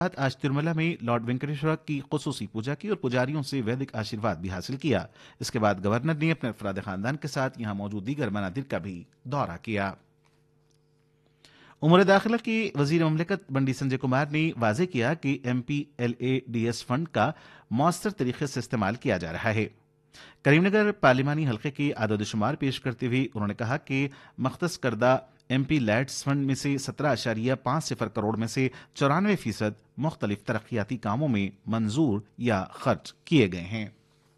आज तिरुमला में लॉर्ड वेंकटेश्वर की खुसूसी पूजा की और पुजारियों से वैदिक आशीर्वाद भी हासिल किया। इसके बाद गवर्नर ने अपने अफराद खानदान के साथ यहां मौजूद दीगर मनादिर का भी दौरा किया। उमूर दाखिला के वजीर ममलिकत बंडी संजय कुमार ने वाजे किया कि MPLADS फंड का मौसर तरीके से इस्तेमाल किया जा रहा है। करीमनगर पार्लिमानी हल्के के आददशुमार पेश करते हुए उन्होंने कहा कि मख्तस करदा MP लैड्स फंड में से 17.50 करोड़ में से 94% मुख्तलिफ तरक्याती कामों में मंजूर या खर्च किए गए हैं।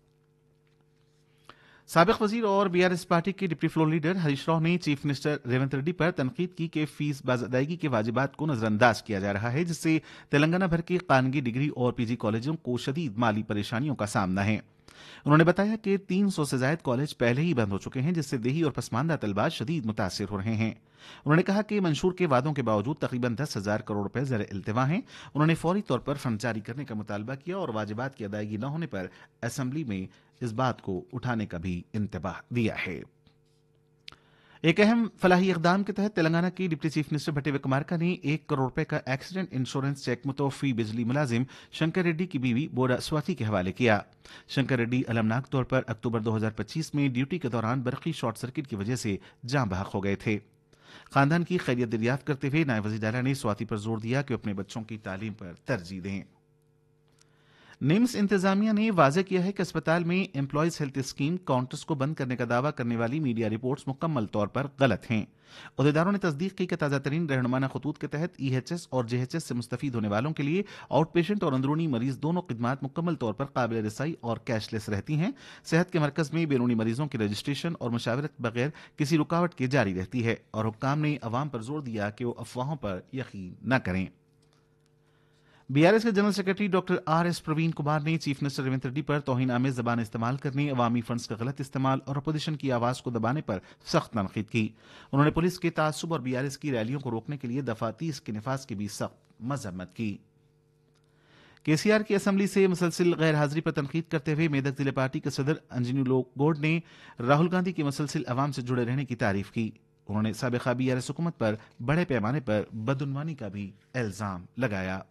साबिक वजीर और BRS पार्टी के deputy floor leader Harish Rao ने चीफ मिनिस्टर रेवंत रेड्डी पर तनकीद की कि फीस बाज अदायगी के वाजिबात को नजरअंदाज किया जा रहा है, जिससे तेलंगाना भर के कानगी डिग्री और PG कॉलेजों को शदीद माली परेशानियों का सामना है। उन्होंने बताया कि 300 से ज्यादा कॉलेज पहले ही बंद हो चुके हैं, जिससे देही और पसमानदा तलबा शदीद मुतासिर हो रहे हैं। उन्होंने कहा कि मंशूर के वादों के बावजूद तकरीबन 10,000 करोड़ रुपए ज़र इल्तिवा हैं। उन्होंने फौरी तौर पर फंड जारी करने का मुतालबा किया और वाजिबात की अदायगी न होने पर असेंबली में इस बात को उठाने का भी इंतबाह दिया है। एक अहम फलाही इकदाम के तहत तेलंगाना की डिप्टी चीफ मिनिस्टर भट्टी विक्रमार्का ने 1 करोड़ रुपए का एक्सीडेंट इंश्योरेंस चेक मुतवफ़ी बिजली मुलाजिम शंकर रेड्डी की बीवी बोरा स्वाति के हवाले किया। शंकर रेड्डी अलमनाक तौर पर अक्टूबर 2025 में ड्यूटी के दौरान बरकी शॉर्ट सर्किट की वजह से जाँ बहक हो गए थे। खानदान की खैरियत दरियाफ्त करते हुए नायब वज़ीर आला ने स्वाति पर जोर दिया कि अपने बच्चों की तालीम पर तरजीह दें। निम्स इंतजामिया ने वाजे किया है कि अस्पताल में एम्प्लॉयज हेल्थ स्कीम काउंटर्स को बंद करने का दावा करने वाली मीडिया रिपोर्ट्स मुकम्मल तौर पर गलत हैं। अहदेदारों ने तस्दीक की कि ताज़ा तरीन रहनुमाना खतूत के तहत EHS और JHS से मुस्तफीद होने वालों के लिए आउट पेशेंट और अंदरूनी मरीज दोनों खिदमात मुकम्मल तौर पर काबिल रसाई और कैशलेस रहती हैं। सेहत के मरकज में बैरूनी मरीजों की रजिस्ट्रेशन और मुशावरत बगैर किसी रुकावट के जारी रहती है और हुक्काम ने अवाम पर जोर दिया कि वो अफवाहों पर यकीन न करें। BRS के general secretary doctor RS Praveen Kumar ने चीफ मिनिस्टर रेवंत रेड्डी पर तौहीन आमेज जबान इस्तेमाल करने, अवामी फंड्स का गलत इस्तेमाल और अपोजिशन की आवाज को दबाने पर सख्त तनकीद की। उन्होंने पुलिस के तासुब और BRS की रैलियों को रोकने के लिए दफा 30 के नफाज की भी सख्त मजम्मत की। KCR की असेंबली से मुसलसिल गैर हाजिरी पर तनकीद करते हुए मेदक जिले पार्टी के सदर अंजनी गोड ने राहुल गांधी की मुसलसिल अवाम से जुड़े रहने की तारीफ की। उन्होंने साबिका BRS हुकूमत पर बड़े पैमाने पर बदउनवानी का भी इल्जाम लगाया।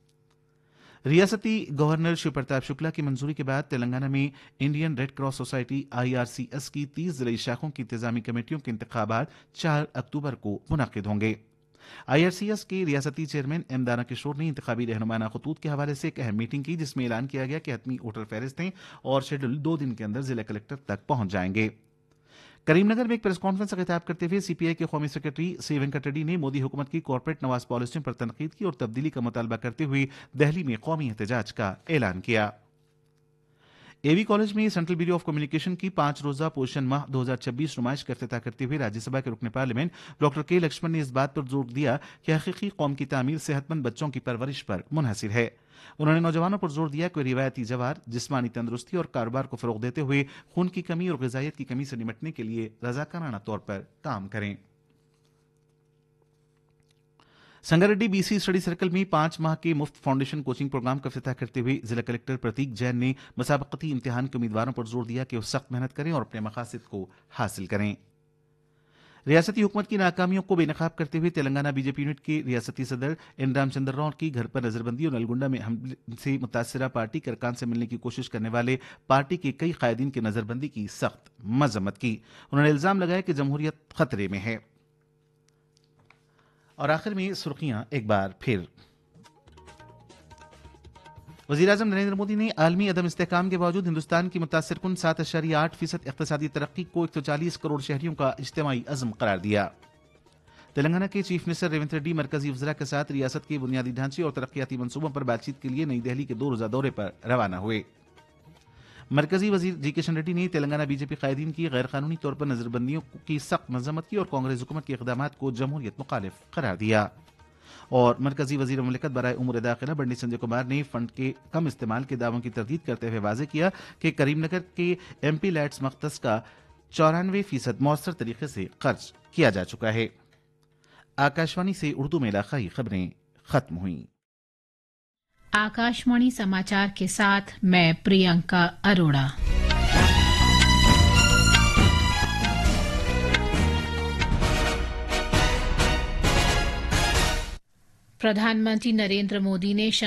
रियासती गवर्नर शिव प्रताप शुक्ला की मंजूरी के बाद तेलंगाना में Indian red cross society IRCS की 30 जिले शाखों की इंतजामी कमेटियों के इंतखाबात 4 अक्टूबर को मुनक्किद होंगे। IRCS के रियासती चेयरमैन M दाना किशोर ने इंतखाबी रहनुमाना खतूत के हवाले से एक अहम मीटिंग की, जिसमें ऐलान किया गया कि हतमी वोटर फहरिस्तें और शेड्यूल 2 दिन के अंदर जिला कलेक्टर तक पहुंच जाएंगे। करीमनगर में एक प्रेस कॉन्फ्रेंस का खिताब करते हुए CPI के कौमी सेक्रेटरी C वेंकट रेड्डी ने मोदी हुकूमत की कॉर्पोरेट नवाज पॉलिसियों पर तनकीद की और तब्दीली का मुतालबा करते हुए दिल्ली में कौमी एहतजाज का ऐलान किया। AV कॉलेज में सेंट्रल ब्यूरो ऑफ कम्युनिकेशन की 5 रोजा पोषण माह 2026 नुमाइश का इफ्तिताह करते हुए राज्यसभा के रुकन पार्लियामेंट डॉक्टर K लक्ष्मण ने इस बात पर जोर दिया कि हकीकी कौम की तामीर सेहतमंद बच्चों की परवरिश पर मुनहसिर है। उन्होंने नौजवानों पर जोर दिया कि रिवायती जवार, जिस्मानी तंदुरुस्ती और कारोबार को फरोग देते हुए खून की कमी और ग़िज़ाइयत की कमी से निपटने के लिए रज़ाकाराना तौर पर काम करें। संगारेड्डी BC स्टडी सर्कल में 5 माह के मुफ्त फाउंडेशन कोचिंग प्रोग्राम का इफ्तिताह करते हुए जिला कलेक्टर प्रतीक जैन ने मुसाबकती इम्तिहान के उम्मीदवारों पर जोर दिया कि वो सख्त मेहनत करें और अपने मकासद को हासिल करें। रियासती हुकूमत की नाकामियों को बेनकाब करते हुए तेलंगाना BJP यूनिट के रियासती सदर N रामचंद्र राव की घर पर नजरबंदी और नलगुंडा में हमले से मुतासरा पार्टी के अरकान से मिलने की कोशिश करने वाले पार्टी के कई कायदीन की नजरबंदी की सख्त मजम्मत की। उन्होंने इल्जाम लगाया कि जमहूरियत खतरे में है। और आखिर में सुर्खियां एक बार फिर। वज़ीर-ए-आज़म नरेंद्र मोदी ने आलमी अदम इस्तेहकाम के बावजूद हिंदुस्तान की मुतासिर कुन 7.8% इक़्तिसादी तरक्की को 140 करोड़ शहरियों का इज्तिमाई अज़्म करार दिया। तेलंगाना के चीफ मिनिस्टर रेवंत रेड्डी मरकजी वज़रा के साथ रियासत के बुनियादी ढांचे और तरक्याती मंसूबों पर बातचीत के लिए नई दिल्ली के 2 रोज़ा दौरे पर रवाना हुए। मरकजी वज़ीर जी किशन रेड्डी ने तेलंगाना BJP कायदीन की गैर कानूनी तौर पर नजरबंदियों की सख्त मजम्मत की और कांग्रेस हुकूमत के इक़दामात को जमहूरियत मुखालिफ करार दिया। और मरकजी वज़ीर ममलिकत बराए उमूर दाखिला बंडी संजय कुमार ने फंड के कम इस्तेमाल के दावों की तरदीद करते हुए वाज़े किया कि करीमनगर के MP लैड्स मख्तस का 94% मौसर तरीके से खर्च किया जा चुका है। आकाशवाणी से उर्दू में इलाकाई खबरें खत्म हुई। आकाशवाणी समाचार के साथ मैं प्रियंका अरोड़ा। प्रधानमंत्री नरेंद्र मोदी ने